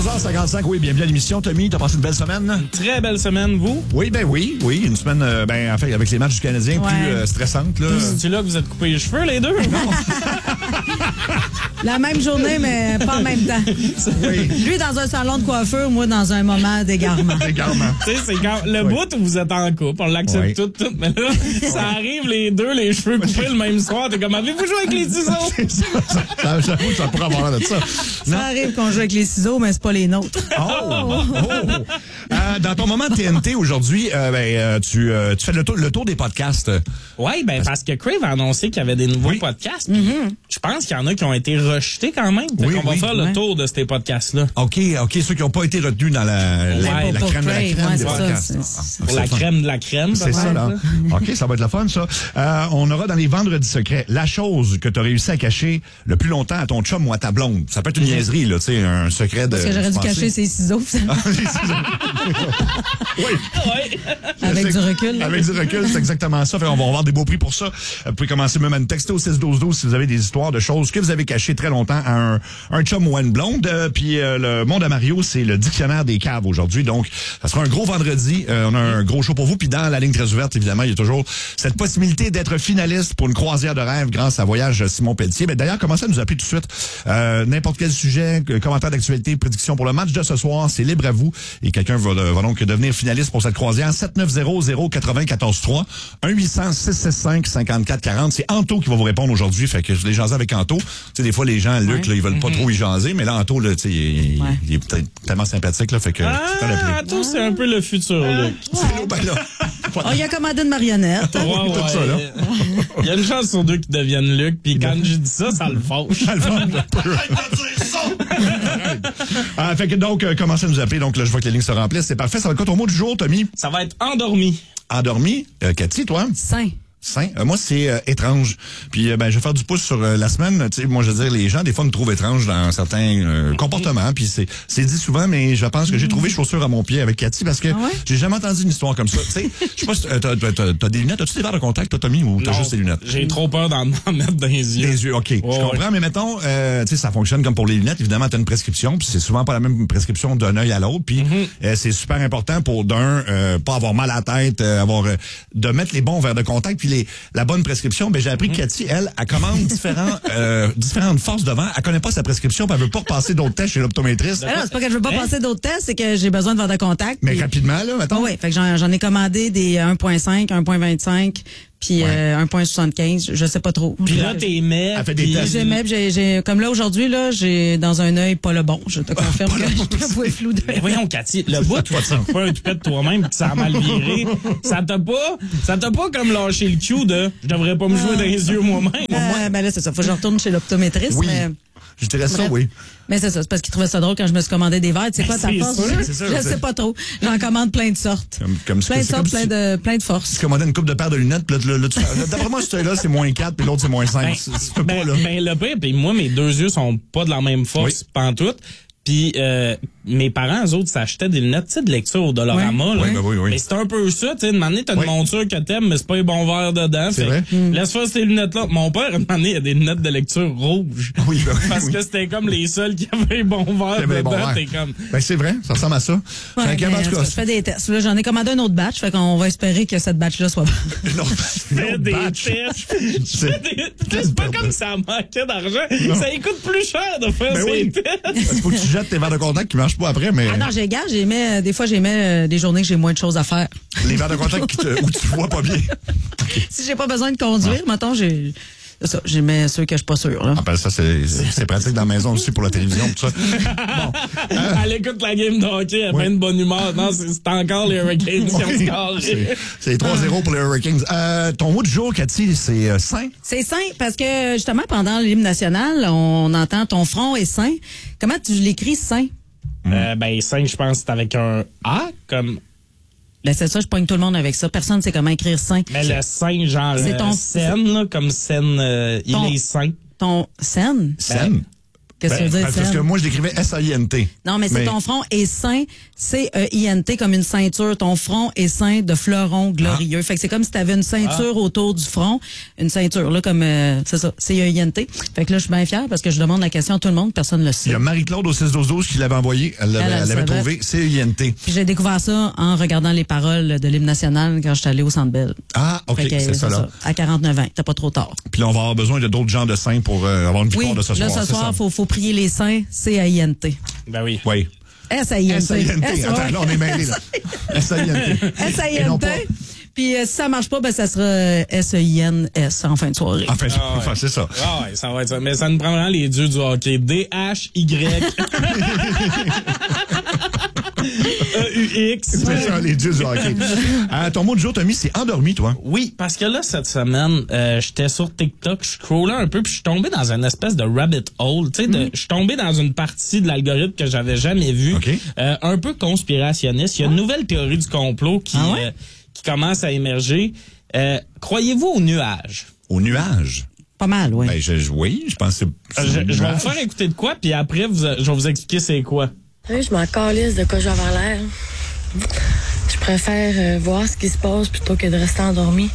11h55, oui, bienvenue à l'émission. Tommy, t'as passé une belle semaine? Une très belle semaine, vous? Oui, oui. Une semaine, en fait, avec les matchs du Canadien, plus stressante. Là. C'est là que vous êtes coupés les cheveux, les deux? La même journée, mais pas en même temps. Oui. Lui dans un salon de coiffure, moi dans un moment d'égarement. Tu sais, c'est quand le bout où vous êtes en couple, on l'accepte tout, mais là, ça arrive les deux, les cheveux coupés le même soir. T'es comme, avez-vous joué avec les ciseaux? J'avoue, ça pourrait avoir l'air de ça. Ça arrive qu'on joue avec les ciseaux, mais c'est pas les nôtres. Dans ton moment TNT aujourd'hui, tu fais le tour des podcasts. Oui, parce que Crave a annoncé qu'il y avait des nouveaux podcasts. Je pense qu'il y en a qui ont été rejetés quand même. Fait qu'on va faire le tour de ces podcasts-là. OK, ceux qui n'ont pas été retenus dans la crème de la crème des podcasts. Pour la crème de la crème. C'est ça, là. OK, ça va être le fun, ça. On aura dans les vendredis secrets la chose que tu as réussi à cacher le plus longtemps à ton chum ou à ta blonde. Ça peut être une niaiserie, là, tu sais, un secret de... Parce que j'aurais dû cacher ses ciseaux. Oui. Avec du recul. Avec du recul, c'est exactement ça. Fait, on va avoir des beaux prix pour ça. Vous pouvez commencer même à nous texter au 6-12-12 si vous avez des histoires de choses que vous avez cachées très longtemps à un chum ou à une blonde. Puis le monde à Mario, c'est le dictionnaire des caves aujourd'hui. Donc, ça sera un gros vendredi. On a un gros show pour vous. Puis dans la ligne très ouverte, évidemment, il y a toujours cette possibilité d'être finaliste pour une croisière de rêve grâce à Voyage Simon Pelletier. Mais d'ailleurs, commencez à nous appeler tout de suite. N'importe quel sujet, commentaire d'actualité, prédiction pour le match de ce soir, c'est libre à vous. Et quelqu'un va donc devenir finaliste pour cette croisière. 790-094-3. 1-800-665-5440. C'est Anto qui va vous répondre aujourd'hui. Fait que je les jaser avec Anto. Tu sais, des fois, les gens, Luc, là, ils veulent pas trop y jaser. Mais là, Anto, là, tu sais, il est peut-être tellement sympathique, là. Fait que, Anto, c'est un peu le futur, Luc. Il a commandé une marionnette. Tout ça, là. Il y a une chance sur deux qui deviennent Luc, puis quand je dis ça, ça le fâche. Fait que donc, commencez à nous appeler. Donc là, je vois que les lignes se remplissent. C'est parfait. Ça va être quoi ton mot du jour, Tommy? Ça va être endormi. Endormi. Cathy, toi? Sain. Moi, c'est étrange. Puis, je vais faire du pouce sur la semaine. Tu sais, moi, je veux dire, les gens, des fois, me trouvent étrange dans certains comportements. Puis, c'est dit souvent, mais je pense que j'ai trouvé chaussure à mon pied avec Cathy parce que j'ai jamais entendu une histoire comme ça. Tu sais, je sais pas si t'as des lunettes. As-tu des verres de contact, toi, Tommy, ou t'as juste des lunettes? J'ai trop peur d'en mettre dans les yeux. Des yeux, OK. Je comprends, mais mettons, tu sais, ça fonctionne comme pour les lunettes. Évidemment, t'as une prescription, puis c'est souvent pas la même prescription d'un œil à l'autre. Puis, c'est super important pour pas avoir mal à la tête, de mettre les bons verres de contact, puis la bonne prescription. Ben, j'ai appris que Cathy, elle commande différentes forces devant. Elle connaît pas sa prescription, puis elle veut pas repasser d'autres tests chez l'optométriste. Non, c'est pas que je veux pas passer d'autres tests, c'est que j'ai besoin de verres de contact. Mais rapidement, là, mettons. Oui, fait que j'en ai commandé des 1.5, 1.25, puis 1.75, je sais pas trop. Puis là, t'es mets. Elle fait des tests. J'ai comme là aujourd'hui là, j'ai dans un œil pas le bon. Je te confirme que je vois flou de. Mais voyons, Cathy, le bout, tu pas un toupet de toi-même, que ça a mal viré. Ça t'a pas comme lâché le cul de je devrais pas me jouer dans les yeux moi-même. Ben là, c'est ça. Faut que je retourne chez l'optométriste. Oui. Mais... Je dirais ça, oui. Mais c'est ça, c'est parce qu'il trouvait ça drôle quand je me suis commandé des verres. Tu sais quoi, ta force? C'est sûr, je sais pas trop. J'en commande plein de sortes. Plein de sortes, plein de forces. Tu commandais une coupe de paires de lunettes, puis là, d'après moi, celui-là, c'est -4, puis l'autre, c'est -5. C'est pas, là. Le pire, puis moi, mes deux yeux sont pas de la même force pantoute. Puis mes parents, eux autres, s'achetaient des lunettes, tu sais, de lecture de Dolorama. Oui. Mais c'est un peu ça, tu sais. De manière, t'as une monture que t'aimes, mais c'est pas les bons verres dedans. C'est vrai. Laisse faire ces lunettes-là. Mon père, une année, il a des lunettes de lecture rouges. Oui, parce que c'était comme les seuls qui avaient les bons verres dedans. T'es comme... Ben, c'est vrai, ça ressemble à ça. Je fais des tests. Là, j'en ai commandé un autre batch, fait qu'on va espérer que cette batch-là soit bonne. Fais des tests. C'est pas comme ça manquait d'argent. Ça coûte plus cher de faire ces tests. Il faut que tu jettes tes verres de contact qui marchent pas après, mais... Ah non, des fois, j'aimais des journées que j'ai moins de choses à faire. Les verres de contact où tu vois pas bien. Si j'ai pas besoin de conduire, mettons, j'aimais ceux que je suis pas sûr, là. Ah, ben ça, c'est pratique dans la maison aussi pour la télévision, tout ça. Bon. Elle écoute la game de hockey, elle est plein de bonne humeur. Non, c'est encore les Hurricanes qui ont scoré. C'est 3-0 pour les Hurricanes. Ton mot du jour, Cathy, c'est sain? C'est sain parce que, justement, pendant l'hymne national, on entend ton front est sain. Comment tu l'écris, sain? Sain, je pense que c'est avec un A, comme... Ben, c'est ça, je pogne tout le monde avec ça. Personne ne sait comment écrire sain. Mais le sain, genre, c'est ton scène, là, comme scène, il est sain. Ton scène? Scène? Qu'est-ce que tu veux dire, Parce que saine? moi, je l'écrivais S-A-I-N-T. Non, mais c'est ton front est sain, C-E-I-N-T, comme une ceinture. Ton front est sain de fleurons glorieux. Fait que c'est comme si tu avais une ceinture autour du front. Une ceinture, là, comme, c'est ça, C-E-I-N-T. Fait que là, je suis bien fière parce que je demande la question à tout le monde, personne ne le sait. Il y a Marie-Claude au 6-12-12 qui l'avait envoyé. Elle l'avait trouvé. C-E-I-N-T. Puis j'ai découvert ça en regardant les paroles de l'hymne national quand j'étais allée au Centre Bell. Ah, OK, Fait que, c'est ça, là. À 49 ans, t'as pas trop tard. Puis là, on va avoir besoin de d'autres gens de saints pour avoir une victoire de ce soir. Là, ce c'est soir, ça? faut prier les saints, C-A-I-N-T. Ben oui. Oui. S-A-I-N-T. S-A-I-N-T. Attends, là, on est mêlés, là. S-A-I-N-T. Et non pas- S-A-I-N-T. Puis si ça marche pas, ben ça sera S-E-I-N-S en fin de soirée. Enfin, Ah ouais. c'est ça. Ah ouais, ça va être ça. Mais ça nous prend vraiment les dieux du hockey. D-H-Y. E-U-X. C'est ça, les dieux du hockey. Ton mot du jour, Tommy, c'est endormi, toi. Oui, parce que là, cette semaine, j'étais sur TikTok, je scrollais un peu, puis je suis tombé dans une espèce de rabbit hole. Tu sais, je suis tombé dans une partie de l'algorithme que j'avais jamais vue. OK. Un peu conspirationniste. Il y a une nouvelle théorie du complot qui commence à émerger. Croyez-vous aux nuages? Au nuage. Pas mal, oui. Ben, oui, je pense que c'est. Je vais vous faire écouter de quoi, puis après, je vais vous expliquer c'est quoi. Oui, je m'en calisse de quoi je vais avoir l'air. Je préfère voir ce qui se passe plutôt que de rester endormi.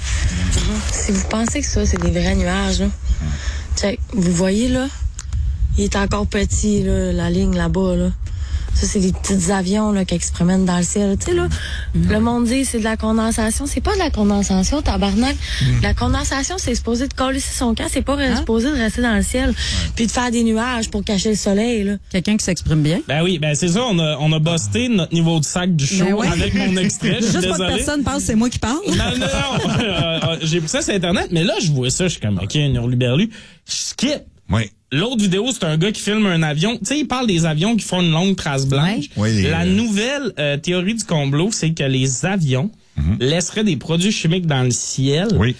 Si vous pensez que ça, c'est des vrais nuages, là, check, vous voyez, là, il est encore petit, là, la ligne là-bas, là. Ça, c'est des petits avions là, qui se promènent dans le ciel. Tu sais, là, le monde dit c'est de la condensation. C'est pas de la condensation, tabarnak. La condensation, c'est supposé de coller sur son camp. C'est pas supposé de rester dans le ciel puis de faire des nuages pour cacher le soleil. Là. Quelqu'un qui s'exprime bien. Ben oui, ben c'est ça, on a busté notre niveau de sac du show Ben ouais. avec mon extrait. Je suis Juste pas désolé. que personne pense que c'est moi qui parle. Non. J'ai pris ça sur Internet, mais là, je vois ça, je suis comme, OK, un hurluberlu. Je skip. Oui. L'autre vidéo, c'est un gars qui filme un avion. Tu sais, il parle des avions qui font une longue trace blanche. Ouais. Oui, La nouvelle théorie du complot, c'est que les avions laisseraient des produits chimiques dans le ciel Oui.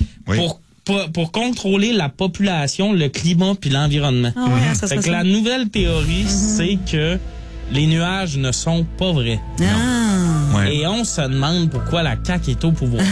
pour contrôler la population, le climat puis l'environnement. Ah ouais, ça Fait serait que ça. la nouvelle théorie, c'est que les nuages ne sont pas vrais. Ah. Ouais. Et on se demande pourquoi la CAQ est au pouvoir.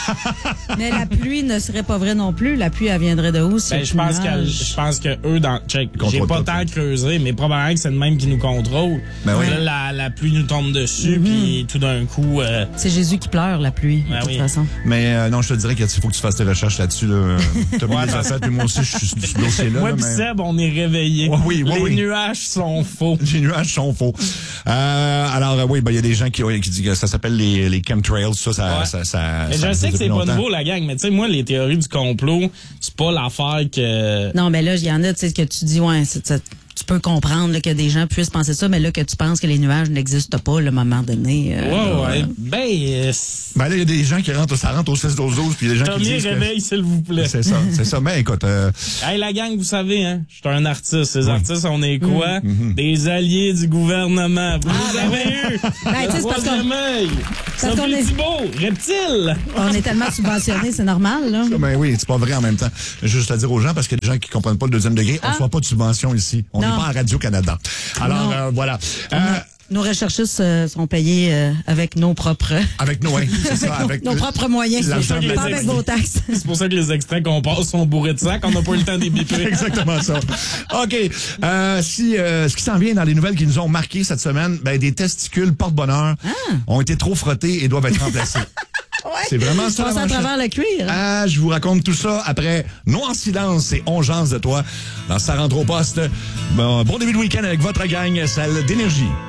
Mais la pluie ne serait pas vraie non plus. La pluie, elle viendrait de où? Ben, je pense que eux dans check, j'ai Contrôle pas pas, tant creusé, mais probablement que c'est le même qui nous contrôle. Ben oui. Là, la pluie nous tombe dessus, puis tout d'un coup, C'est Jésus qui pleure, la pluie, Ben de toute oui. façon. Mais non, je te dirais qu'il faut que tu fasses tes recherches là-dessus. Là. T'as mis les affaires, puis moi aussi, je suis sur ce dossier-là. moi là, pis mais Seb, on est réveillés. Oui, Les nuages sont faux. les nuages sont faux. Alors, oui, ben il y a des gens qui disent que ça s'appelle les chemtrails. Ça, Ouais. ça Mais ça je sais que depuis c'est pas longtemps. nouveau, la gang, mais tu sais, moi, les théories du complot, c'est pas l'affaire que... Non, mais là, il y en a, tu sais, que tu dis, ouais, tu peux comprendre là, que des gens puissent penser ça, mais là, que tu penses que les nuages n'existent pas, là, à un moment donné. Ouais. Ben, Ben là, il y a des gens ça rentre au 6-12-12, puis il y a des gens qui Tommy, disent réveille, s'il vous plaît. C'est ça. Mais écoute, Hey, la gang, vous savez, hein, je suis un artiste. Ces artistes, on est quoi? Des alliés du gouvernement. Vous les avez eu! Ben, tu sais, c'est parce qu'on- parce qu'on Sophie est- Thibault, reptile! On est tellement subventionnés, c'est normal, là. ben oui, c'est pas vrai en même temps. Juste à dire aux gens, parce que les gens qui comprennent pas le deuxième degré, on ne reçoit pas de subvention ici. On n'est Non. pas à Radio-Canada. Alors, Non. voilà. Nos recherchistes sont payés avec nos propres... Avec nous, c'est ça. Avec nos propres moyens. l'argent de la Pas avec taxe. vos taxes. C'est pour ça que les extraits qu'on passe sont bourrés de sac. On n'a pas eu le temps d'y biper. Exactement ça. OK. Ce qui s'en vient dans les nouvelles qui nous ont marqué cette semaine, ben, des testicules porte-bonheur ont été trop frottés et doivent être remplacés. C'est vraiment ça. Passe à travers le cuir. Ah, je vous raconte tout ça après Nous en silence et On jase de toi dans Ça rentre au poste. Bon début de week-end avec votre gang, celle d'Énergie.